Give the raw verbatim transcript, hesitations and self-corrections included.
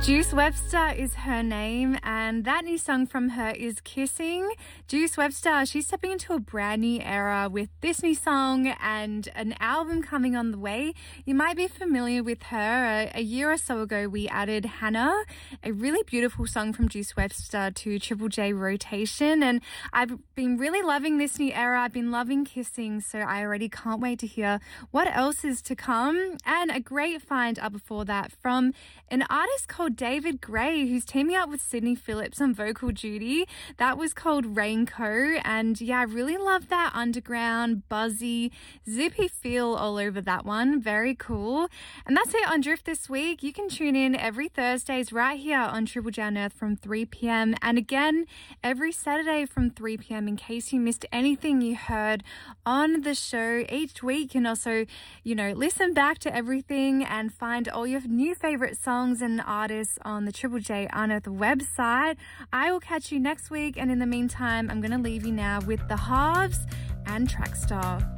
Juice Webster is her name, and that new song from her is Kissing. Juice Webster, she's stepping into a brand new era with this new song and an album coming on the way. You might be familiar with her. A, a year or so ago, we added Hannah, a really beautiful song from Juice Webster, to Triple J rotation, and I've been really loving this new era. I've been loving Kissing, so I already can't wait to hear what else is to come. And a great find up before that from an artist called David Gray, who's teaming up with Sydney Phillips on vocal duty. That was called Raincoat, and yeah, I really love that underground, buzzy, zippy feel all over that one. Very cool. And that's it on Drift this week. You can tune in every Thursdays right here on Triple J on Earth from three p.m. and again every Saturday from three p.m. in case you missed anything you heard on the show each week. You can also, you know, listen back to everything and find all your new favorite songs and artists on the Triple J Unearthed website. I will catch you next week, and in the meantime, I'm going to leave you now with The Halves and Trackstar.